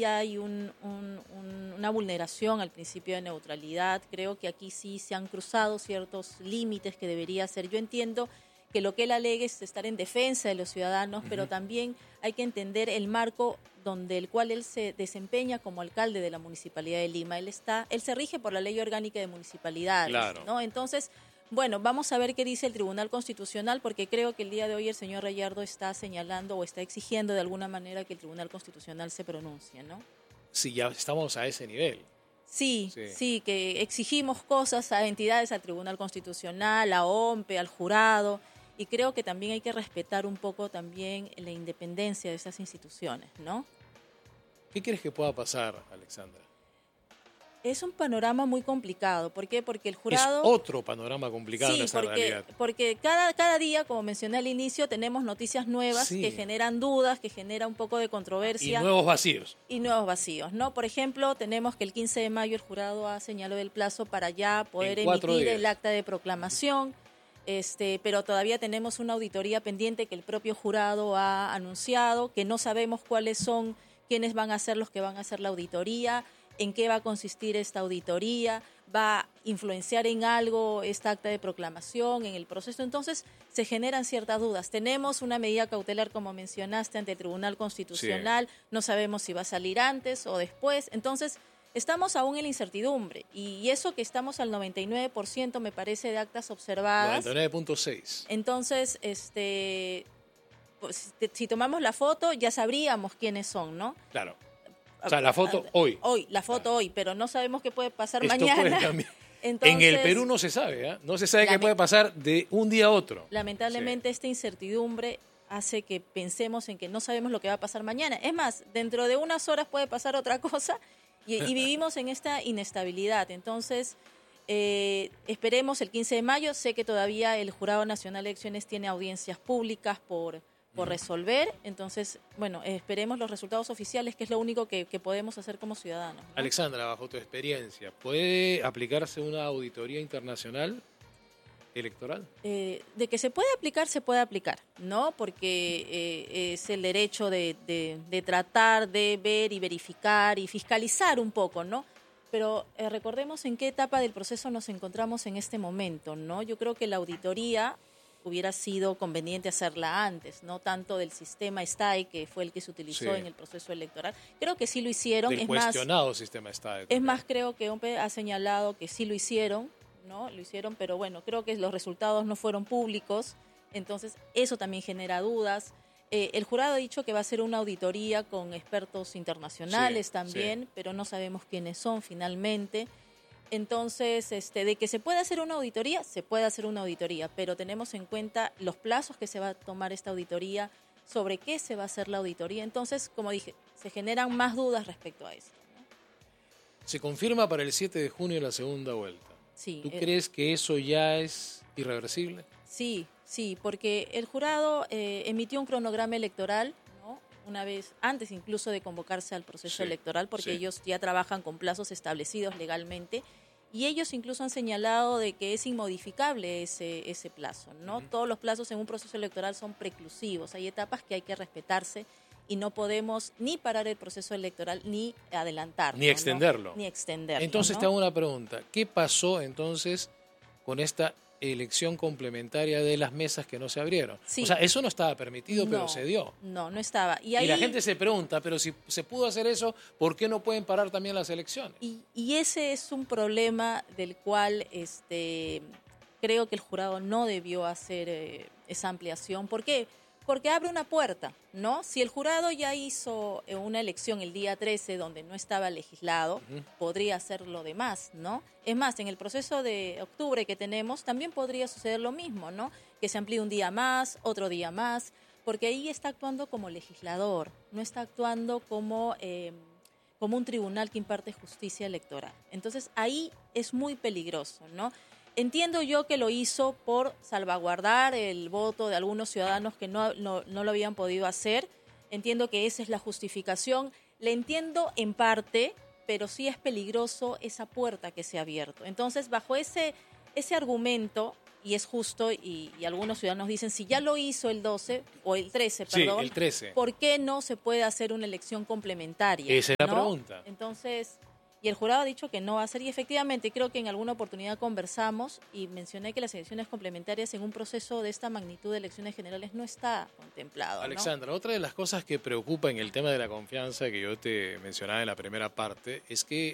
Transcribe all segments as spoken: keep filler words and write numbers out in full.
hay un, un, un, una vulneración al principio de neutralidad. Creo que aquí sí se han cruzado ciertos límites que debería ser. Yo entiendo que lo que él alega es estar en defensa de los ciudadanos, uh-huh. pero también hay que entender el marco donde el cual él se desempeña como alcalde de la Municipalidad de Lima. Él está, él se rige por la Ley Orgánica de Municipalidades, claro. ¿no? Entonces, bueno, vamos a ver qué dice el Tribunal Constitucional, porque creo que el día de hoy el señor Rayardo está señalando o está exigiendo de alguna manera que el Tribunal Constitucional se pronuncie, ¿no? Sí, ya estamos a ese nivel. Sí, sí, sí, que exigimos cosas a entidades, al Tribunal Constitucional, a O M P E, al jurado, y creo que también hay que respetar un poco también la independencia de esas instituciones, ¿no? ¿Qué crees que pueda pasar, Alexandra? Es un panorama muy complicado. ¿Por qué? Porque el jurado... Es otro panorama complicado sí, en esa porque, realidad. porque cada, cada día, como mencioné al inicio, tenemos noticias nuevas sí. que generan dudas, que generan un poco de controversia. Y nuevos vacíos. Y nuevos vacíos, ¿no? Por ejemplo, tenemos que el quince de mayo el jurado ha señalado el plazo para ya poder emitir días. el acta de proclamación, este, pero todavía tenemos una auditoría pendiente que el propio jurado ha anunciado, que no sabemos cuáles son, quiénes van a ser los que van a hacer la auditoría, en qué va a consistir esta auditoría, va a influenciar en algo esta acta de proclamación, en el proceso. Entonces, se generan ciertas dudas. Tenemos una medida cautelar, como mencionaste, ante el Tribunal Constitucional. Sí. No sabemos si va a salir antes o después. Entonces, estamos aún en la incertidumbre. Y eso que estamos al noventa y nueve por ciento, me parece, de actas observadas. noventa y nueve punto seis. Entonces, este, pues, si tomamos la foto, ya sabríamos quiénes son, ¿no? Claro. O sea, la foto hoy. Hoy, la foto claro. hoy, pero no sabemos qué puede pasar Esto mañana. Puede cambiar. Entonces, en el Perú no se sabe, ¿eh? No se sabe qué puede pasar de un día a otro. Lamentablemente sí. Esta incertidumbre hace que pensemos en que no sabemos lo que va a pasar mañana. Es más, dentro de unas horas puede pasar otra cosa y, y vivimos en esta inestabilidad. Entonces, eh, esperemos el quince de mayo. Sé que todavía el Jurado Nacional de Elecciones tiene audiencias públicas por... por resolver, entonces, bueno, esperemos los resultados oficiales, que es lo único que, que podemos hacer como ciudadanos, ¿no? Alexandra, bajo tu experiencia, ¿puede aplicarse una auditoría internacional electoral? Eh, de que se puede aplicar, se puede aplicar, ¿no? Porque eh, es el derecho de, de, de tratar de ver y verificar y fiscalizar un poco, ¿no? Pero eh, recordemos en qué etapa del proceso nos encontramos en este momento, ¿no? Yo creo que la auditoría hubiera sido conveniente hacerla antes, no tanto del sistema S T A E, que fue el que se utilizó sí. en el proceso electoral. Creo que sí lo hicieron. Del es cuestionado más, sistema S T A E. Es más, creo que O M P E ha señalado que sí lo hicieron, ¿no? Lo hicieron, pero bueno, creo que los resultados no fueron públicos, entonces eso también genera dudas. Eh, el jurado ha dicho que va a hacer una auditoría con expertos internacionales sí, también, sí. pero no sabemos quiénes son finalmente. Entonces, este, de que se puede hacer una auditoría, se puede hacer una auditoría, pero tenemos en cuenta los plazos que se va a tomar esta auditoría, sobre qué se va a hacer la auditoría. Entonces, como dije, se generan más dudas respecto a esto, ¿no? Se confirma para el siete de junio la segunda vuelta. Sí. ¿Tú eh, crees que eso ya es irreversible? Sí, sí, porque el jurado eh, emitió un cronograma electoral, ¿no? Una vez antes incluso de convocarse al proceso sí, electoral, porque sí. ellos ya trabajan con plazos establecidos legalmente. Y ellos incluso han señalado de que es inmodificable ese, ese plazo, ¿no? Uh-huh. Todos los plazos en un proceso electoral son preclusivos. Hay etapas que hay que respetarse y no podemos ni parar el proceso electoral ni adelantarlo. Ni extenderlo. ¿no? Ni extenderlo. Entonces ¿no? te hago una pregunta. ¿Qué pasó entonces con esta elección complementaria de las mesas que no se abrieron? Sí. O sea, eso no estaba permitido, no, pero se dio. No, no estaba. Y, ahí, y la gente se pregunta, pero si se pudo hacer eso, ¿por qué no pueden parar también las elecciones? Y, y ese es un problema del cual este, creo que el jurado no debió hacer eh, esa ampliación. ¿Por qué? Porque abre una puerta, ¿no? Si el jurado ya hizo una elección el día trece donde no estaba legislado, uh-huh. podría hacer lo demás, ¿no? Es más, en el proceso de octubre que tenemos también podría suceder lo mismo, ¿no? Que se amplíe un día más, otro día más, porque ahí está actuando como legislador, no está actuando como, eh, como un tribunal que imparte justicia electoral. Entonces ahí es muy peligroso, ¿no? Entiendo yo que lo hizo por salvaguardar el voto de algunos ciudadanos que no, no, no lo habían podido hacer. Entiendo que esa es la justificación. Le entiendo en parte, pero sí es peligroso esa puerta que se ha abierto. Entonces, bajo ese, ese argumento, y es justo, y, y algunos ciudadanos dicen, si ya lo hizo el doce, o el trece, perdón, sí, el trece. ¿por qué no se puede hacer una elección complementaria? Esa es la ¿no? pregunta. Entonces, y el jurado ha dicho que no va a ser, y efectivamente creo que en alguna oportunidad conversamos y mencioné que las elecciones complementarias en un proceso de esta magnitud de elecciones generales no está contemplado. Alexandra, ¿no? otra de las cosas que preocupa en el tema de la confianza que yo te mencionaba en la primera parte es que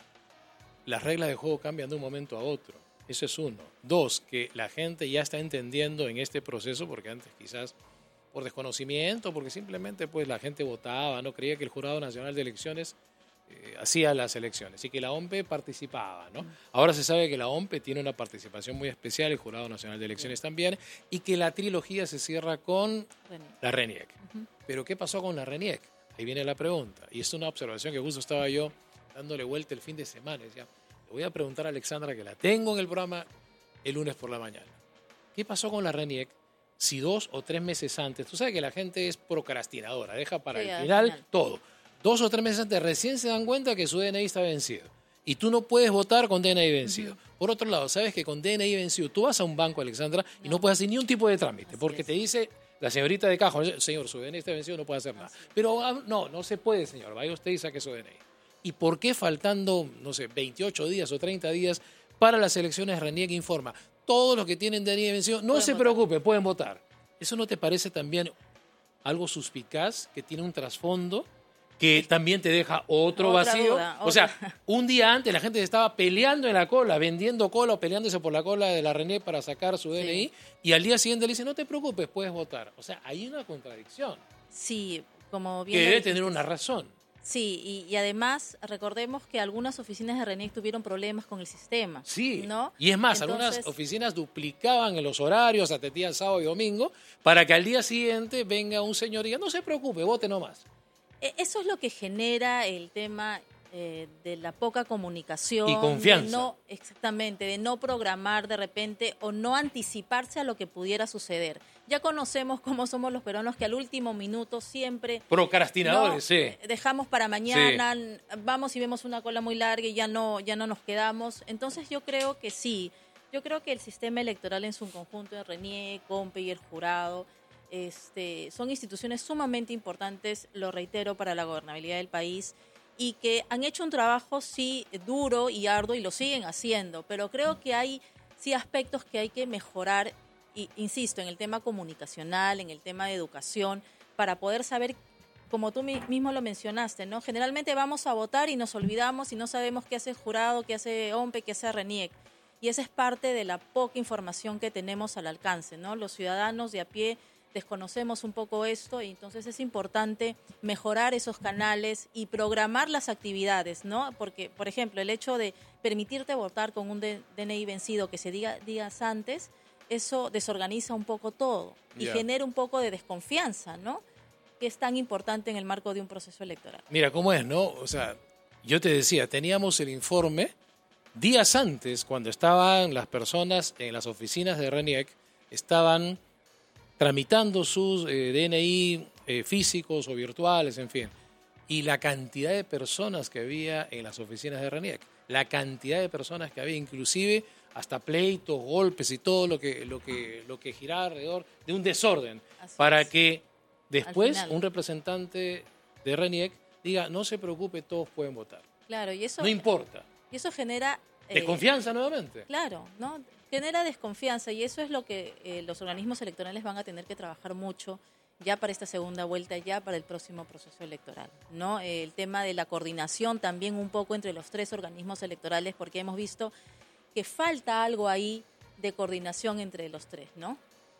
las reglas de juego cambian de un momento a otro. Eso es uno. Dos, que la gente ya está entendiendo en este proceso, porque antes quizás por desconocimiento, porque simplemente pues la gente votaba, no creía que el Jurado Nacional de Elecciones eh, hacía las elecciones y que la O M P E participaba, ¿no? Ahora se sabe que la O M P E tiene una participación muy especial, el Jurado Nacional de Elecciones también, y que la trilogía se cierra con la RENIEC. Uh-huh. Pero ¿qué pasó con la RENIEC? Ahí viene la pregunta. Y es una observación que justo estaba yo dándole vuelta el fin de semana. Decía, le voy a preguntar a Alexandra, que la tengo en el programa el lunes por la mañana. ¿Qué pasó con la RENIEC si dos o tres meses antes, tú sabes que la gente es procrastinadora, deja para sí, el final, final todo, dos o tres meses antes recién se dan cuenta que su D N I está vencido y tú no puedes votar con D N I vencido? Uh-huh. Por otro lado, sabes que con D N I vencido tú vas a un banco, Alexandra, no. y no puedes hacer ni un tipo de trámite. Así porque es. Te dice la señorita de caja, señor, su D N I está vencido, no puede hacer nada. Así. Pero no, no se puede, señor, vaya usted y saque su D N I. ¿Y por qué faltando, no sé, veintiocho días o treinta días para las elecciones, RENIEC informa? Todos los que tienen D N I vencido, no se preocupe, pueden votar. ¿Eso no te parece también algo suspicaz, que tiene un trasfondo, que también te deja otro otra vacío? Duda, o sea, un día antes la gente estaba peleando en la cola, vendiendo cola o peleándose por la cola de la RENIEC para sacar su D N I, sí. Y al día siguiente le dicen, no te preocupes, puedes votar. O sea, hay una contradicción. Sí, como bien que debe dijiste, tener una razón. Sí, y, y además recordemos que algunas oficinas de RENIEC tuvieron problemas con el sistema. Sí, ¿no? Y es más, Entonces, algunas oficinas duplicaban en los horarios, atendían sábado y domingo, para que al día siguiente venga un señor y diga, no se preocupe, vote nomás. Eso es lo que genera el tema eh, de la poca comunicación. Y confianza. De no, exactamente, de no programar de repente o no anticiparse a lo que pudiera suceder. Ya conocemos cómo somos los peruanos, que al último minuto siempre... Procrastinadores, no, sí. Dejamos para mañana, sí. Vamos y vemos una cola muy larga y ya no, ya no nos quedamos. Entonces yo creo que sí, yo creo que el sistema electoral en su conjunto, el RENIEC, COMPE y el jurado, este, son instituciones sumamente importantes, lo reitero, para la gobernabilidad del país, y que han hecho un trabajo, sí, duro y arduo, y lo siguen haciendo, pero creo que hay sí aspectos que hay que mejorar. Y, insisto, en el tema comunicacional, en el tema de educación, para poder saber, como tú mismo lo mencionaste, ¿no? Generalmente vamos a votar y nos olvidamos y no sabemos qué hace el jurado, qué hace O M P E, qué hace RENIEC. Y esa es parte de la poca información que tenemos al alcance, ¿no? Los ciudadanos de a pie desconocemos un poco esto, y entonces es importante mejorar esos canales y programar las actividades, ¿no? Porque, por ejemplo, el hecho de permitirte votar con un D N I vencido que se diga días antes, eso desorganiza un poco todo y yeah. genera un poco de desconfianza, ¿no? Que es tan importante en el marco de un proceso electoral. Mira cómo es, ¿no? O sea, yo te decía, teníamos el informe días antes, cuando estaban las personas en las oficinas de RENIEC, estaban tramitando sus eh, D N I eh, físicos o virtuales, en fin. Y la cantidad de personas que había en las oficinas de RENIEC, la cantidad de personas que había, inclusive hasta pleitos, golpes y todo lo que, lo que, lo que giraba alrededor de un desorden. Así para es. Que después un representante de RENIEC diga, no se preocupe, todos pueden votar. Claro, y eso... No importa. Y eso genera... Eh, desconfianza nuevamente. Claro, ¿no? Genera desconfianza, y eso es lo que eh, los organismos electorales van a tener que trabajar mucho ya para esta segunda vuelta, ya para el próximo proceso electoral, ¿no? El tema de la coordinación también un poco entre los tres organismos electorales, porque hemos visto que falta algo ahí de coordinación entre los tres, ¿no?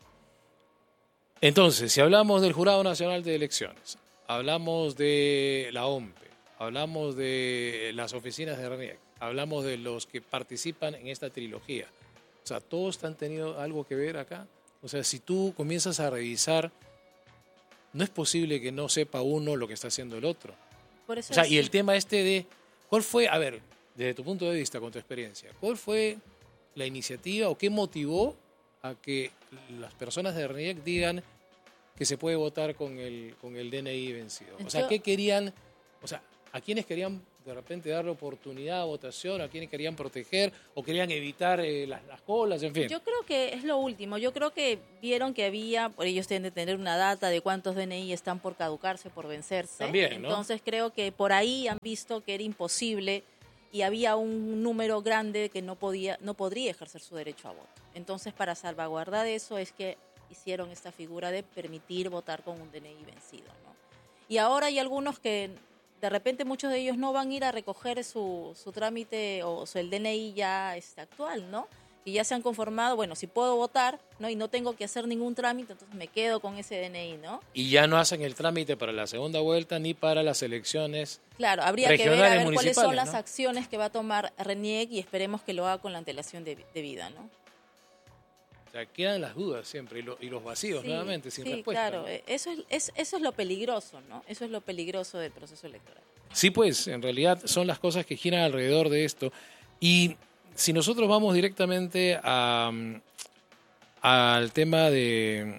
Entonces, si hablamos del Jurado Nacional de Elecciones, hablamos de la O M P E, hablamos de las oficinas de RENIEC, hablamos de los que participan en esta trilogía, o sea, ¿todos han tenido algo que ver acá? O sea, si tú comienzas a revisar, no es posible que no sepa uno lo que está haciendo el otro. Por eso o sea, es... y el tema este de, ¿cuál fue, a ver, desde tu punto de vista, con tu experiencia, cuál fue la iniciativa o qué motivó a que las personas de RENIEC digan que se puede votar con el, con el D N I vencido? O sea, Yo... ¿qué querían, o sea, a quiénes querían de repente darle oportunidad a votación a quienes querían proteger o querían evitar eh, las, las colas, en fin? Yo creo que es lo último. Yo creo que vieron que había, por ellos tienen que tener una data de cuántos D N I están por caducarse, por vencerse. También, ¿no? Entonces creo que por ahí han visto que era imposible y había un número grande que no podía, no podría ejercer su derecho a voto. Entonces, para salvaguardar eso es que hicieron esta figura de permitir votar con un D N I vencido, ¿no? Y ahora hay algunos que de repente muchos de ellos no van a ir a recoger su, su trámite o, o el D N I ya este, actual, ¿no? Y ya se han conformado, bueno, si puedo votar, ¿no? Y no tengo que hacer ningún trámite, entonces me quedo con ese D N I, ¿no? Y ya no hacen el trámite para la segunda vuelta ni para las elecciones. Claro, habría que ver, a ver cuáles son las ¿no? acciones que va a tomar RENIEC y esperemos que lo haga con la antelación de, de vida, ¿no? O sea, quedan las dudas siempre y, lo, y los vacíos sí, nuevamente, sin sí, respuesta. Claro, ¿no? eso, es, es, eso es lo peligroso, ¿no? Eso es lo peligroso del proceso electoral. Sí, pues, en realidad son las cosas que giran alrededor de esto. Y si nosotros vamos directamente a, al tema de,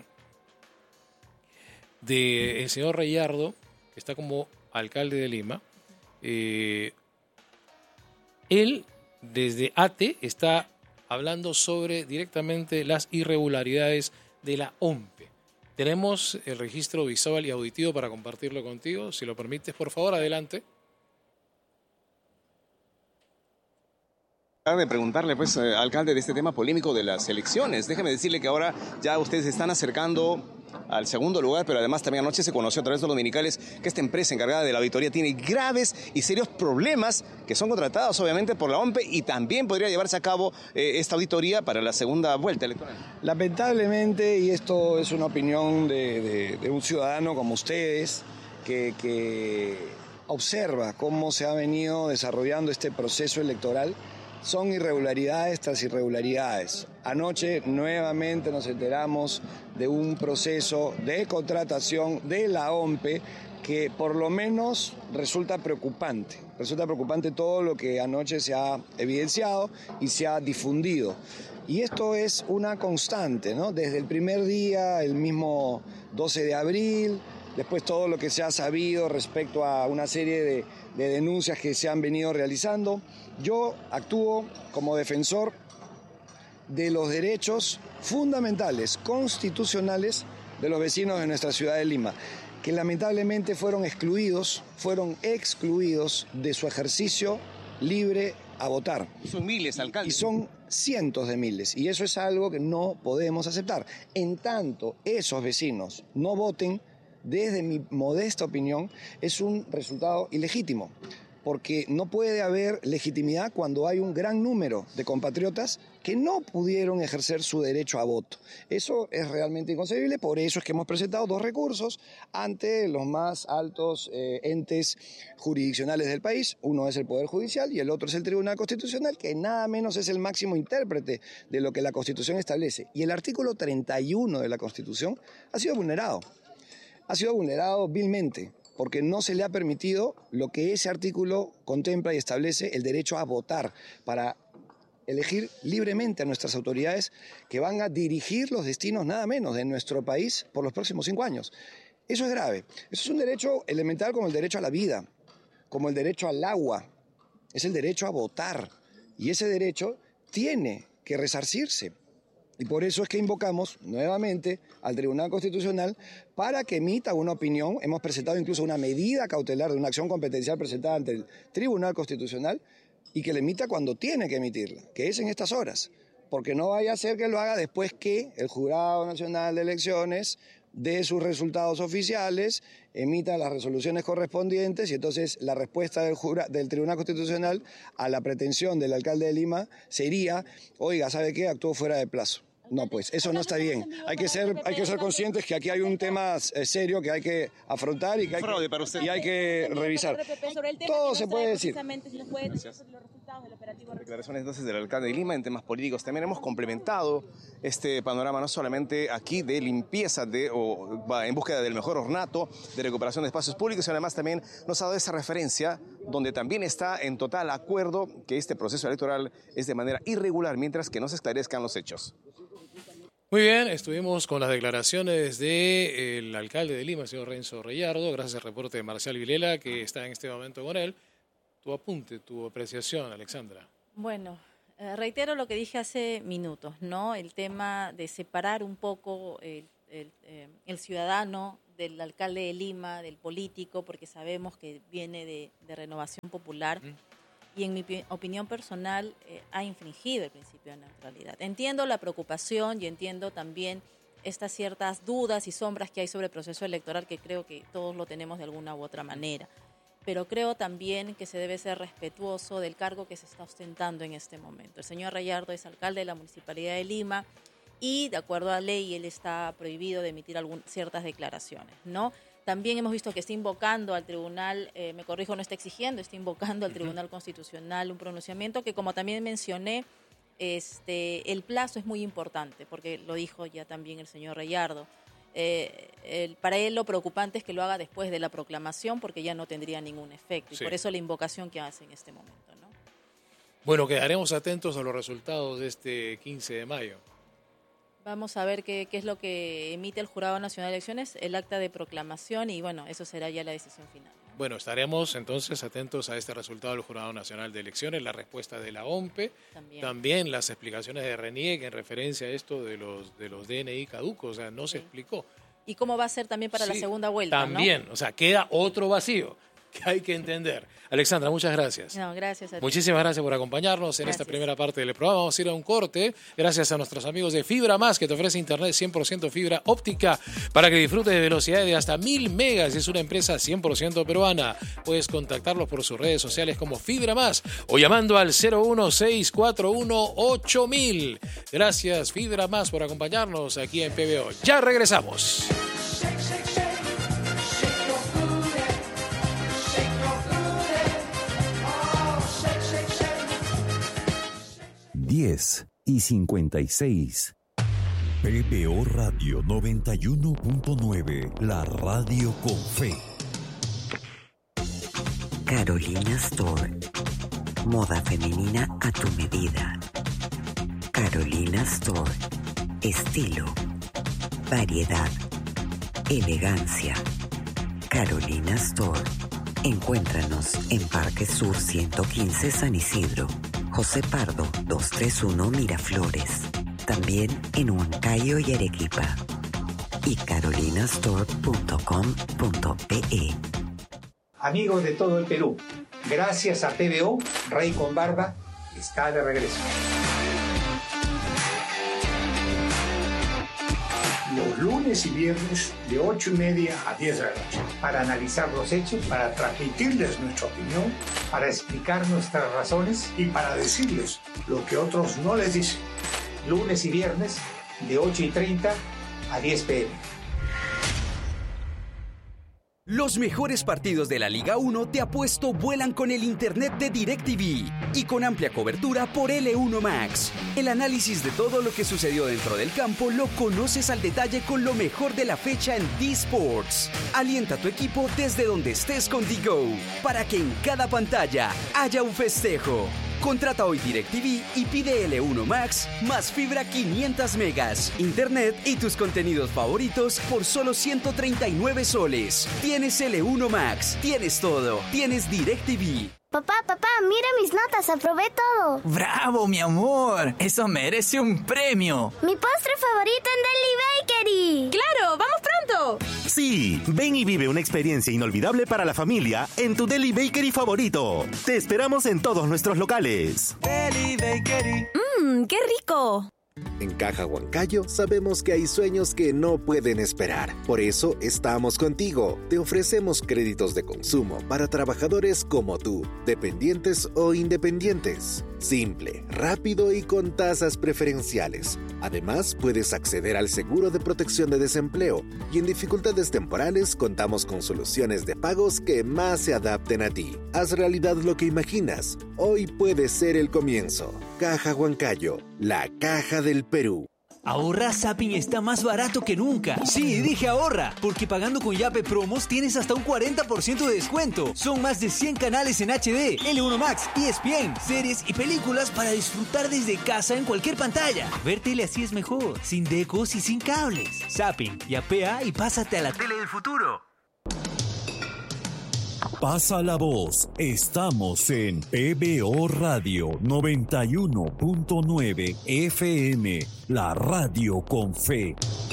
de el señor Reyardo, que está como alcalde de Lima, eh, él desde A T E está hablando sobre directamente las irregularidades de la O M P E. Tenemos el registro visual y auditivo para compartirlo contigo. Si lo permites, por favor, adelante. De preguntarle, pues, eh, alcalde, de este tema polémico de las elecciones. Déjeme decirle que ahora ya ustedes se están acercando al segundo lugar, pero además también anoche se conoció a través de los dominicales que esta empresa encargada de la auditoría tiene graves y serios problemas que son contratados obviamente por la O M P E y también podría llevarse a cabo eh, esta auditoría para la segunda vuelta electoral. Lamentablemente, y esto es una opinión de, de, de un ciudadano como ustedes, que, que observa cómo se ha venido desarrollando este proceso electoral, son irregularidades tras irregularidades. Anoche nuevamente nos enteramos de un proceso de contratación de la O M P E que por lo menos resulta preocupante. Resulta preocupante todo lo que anoche se ha evidenciado y se ha difundido. Y esto es una constante, ¿no? Desde el primer día, el mismo doce de abril, después todo lo que se ha sabido respecto a una serie de, de denuncias que se han venido realizando. Yo actúo como defensor de los derechos fundamentales, constitucionales de los vecinos de nuestra ciudad de Lima, que lamentablemente fueron excluidos, fueron excluidos de su ejercicio libre a votar. Son miles, alcalde. Y son cientos de miles, y eso es algo que no podemos aceptar. En tanto esos vecinos no voten, desde mi modesta opinión, es un resultado ilegítimo, porque no puede haber legitimidad cuando hay un gran número de compatriotas que no pudieron ejercer su derecho a voto. Eso es realmente inconcebible, por eso es que hemos presentado dos recursos ante los más altos eh, entes jurisdiccionales del país. Uno es el Poder Judicial y el otro es el Tribunal Constitucional, que nada menos es el máximo intérprete de lo que la Constitución establece. Y el artículo treinta y uno de la Constitución ha sido vulnerado. Ha sido vulnerado vilmente, porque no se le ha permitido lo que ese artículo contempla y establece, el derecho a votar, para elegir libremente a nuestras autoridades que van a dirigir los destinos nada menos de nuestro país por los próximos cinco años. Eso es grave. Eso es un derecho elemental como el derecho a la vida, como el derecho al agua. Es el derecho a votar. Y ese derecho tiene que resarcirse. Y por eso es que invocamos nuevamente al Tribunal Constitucional para que emita una opinión. Hemos presentado incluso una medida cautelar de una acción competencial presentada ante el Tribunal Constitucional y que la emita cuando tiene que emitirla, que es en estas horas. Porque no vaya a ser que lo haga después que el Jurado Nacional de Elecciones dé sus resultados oficiales, emita las resoluciones correspondientes y entonces la respuesta del, jura, del Tribunal Constitucional a la pretensión del alcalde de Lima sería, oiga, ¿sabe qué? Actuó fuera de plazo. No, pues eso no está bien. Hay que ser, hay que ser conscientes que aquí hay un tema eh, serio que hay que afrontar y que hay que, y hay que revisar. Todo se puede decir. Gracias. Declaraciones entonces del alcalde de Lima en temas políticos. También hemos complementado este panorama no solamente aquí de limpieza de, o va, en búsqueda del mejor ornato, de recuperación de espacios públicos, sino además también nos ha dado esa referencia donde también está en total acuerdo que este proceso electoral es de manera irregular mientras que no se esclarezcan los hechos. Muy bien, estuvimos con las declaraciones del alcalde de Lima, el señor Renzo Reyardo, gracias al reporte de Marcial Vilela, que está en este momento con él. tu apunte, tu apreciación, Alexandra. Bueno, eh, reitero lo que dije hace minutos, ¿no? El tema de separar un poco el, el, eh, el ciudadano del alcalde de Lima, del político, porque sabemos que viene de, de Renovación Popular. Mm. Y en mi opinión personal eh, ha infringido el principio de neutralidad. Entiendo la preocupación y entiendo también estas ciertas dudas y sombras que hay sobre el proceso electoral, que creo que todos lo tenemos de alguna u otra manera. Pero creo también que se debe ser respetuoso del cargo que se está ostentando en este momento. El señor Rayardo es alcalde de la Municipalidad de Lima y, de acuerdo a la ley, él está prohibido de emitir algún, ciertas declaraciones, ¿no? También hemos visto que está invocando al tribunal, eh, me corrijo, no está exigiendo, está invocando al Tribunal Constitucional un pronunciamiento que, como también mencioné, este, el plazo es muy importante, porque lo dijo ya también el señor Rayardo. Eh, el, para él lo preocupante es que lo haga después de la proclamación, porque ya no tendría ningún efecto. Y sí. Por eso la invocación que hace en este momento, ¿no? Bueno, quedaremos atentos a los resultados de este quince de mayo. Vamos a ver qué, qué es lo que emite el Jurado Nacional de Elecciones, el acta de proclamación, y bueno, eso será ya la decisión final, ¿no? Bueno, estaremos entonces atentos a este resultado del Jurado Nacional de Elecciones, la respuesta de la O M P E, también, también las explicaciones de RENIEC en referencia a esto de los, de los D N I caducos, o sea, no sí. se explicó. ¿Y cómo va a ser también para sí, la segunda vuelta? También, ¿no? O sea, queda otro vacío que hay que entender. Alexandra, muchas gracias. No, gracias a ti. Muchísimas gracias por acompañarnos en gracias. esta primera parte del programa. Vamos a ir a un corte. Gracias a nuestros amigos de Fibra Más, que te ofrece internet cien por ciento fibra óptica para que disfrutes de velocidades de hasta mil megas. Es una empresa cien por ciento peruana. Puedes contactarlos por sus redes sociales como Fibra Más o llamando al cero uno seis cuatro uno ocho mil. Gracias, Fibra Más, por acompañarnos aquí en P B O. Ya regresamos. diez y cincuenta y seis. P B O Radio noventa y uno punto nueve, la radio con fe. Carolina Store. Moda femenina a tu medida. Carolina Store. Estilo, variedad, elegancia. Carolina Store. Encuéntranos en Parque Sur ciento quince San Isidro, José Pardo doscientos treinta y uno Miraflores. También en Huancayo y Arequipa. Y carolina store punto com punto pe. Amigos de todo el Perú, gracias a P B O, Rey con Barba está de regreso. Los lunes y viernes de ocho y media a diez de la noche, para analizar los hechos, para transmitirles nuestra opinión, para explicar nuestras razones y para decirles lo que otros no les dicen. Lunes y viernes de ocho y treinta a diez pe eme. Los mejores partidos de la Liga uno te apuesto vuelan con el internet de DirecTV y con amplia cobertura por L uno Max. El análisis de todo lo que sucedió dentro del campo lo conoces al detalle con lo mejor de la fecha en D-Sports. Alienta a tu equipo desde donde estés con D-Go para que en cada pantalla haya un festejo. Contrata hoy DirecTV y pide L uno Max más fibra quinientos megas, internet y tus contenidos favoritos por solo ciento treinta y nueve soles. Tienes L uno Max, tienes todo, tienes DirecTV. Papá, papá, mira mis notas, aprobé todo. ¡Bravo, mi amor! Eso merece un premio. Mi postre favorito en Deli Bakery. ¡Claro! ¡Vamos pronto! Sí, ven y vive una experiencia inolvidable para la familia en tu Deli Bakery favorito. Te esperamos en todos nuestros locales. Deli Bakery. ¡Mmm, qué rico! En Caja Huancayo sabemos que hay sueños que no pueden esperar. Por eso estamos contigo. Te ofrecemos créditos de consumo para trabajadores como tú, dependientes o independientes. Simple, rápido y con tasas preferenciales. Además, puedes acceder al seguro de protección de desempleo y en dificultades temporales contamos con soluciones de pagos que más se adapten a ti. Haz realidad lo que imaginas. Hoy puede ser el comienzo. Caja Huancayo, la caja del Perú. Ahorra, Zapping está más barato que nunca. Sí, dije ahorra, porque pagando con Yape Promos tienes hasta un cuarenta por ciento de descuento. Son más de cien canales en H D, L uno Max, E S P N, series y películas para disfrutar desde casa en cualquier pantalla. Ver tele así es mejor, sin decos y sin cables. Zapping, yapea y pásate a la tele del futuro. Pasa la voz. Estamos en P B O Radio noventa y uno punto nueve F M, la radio con fe.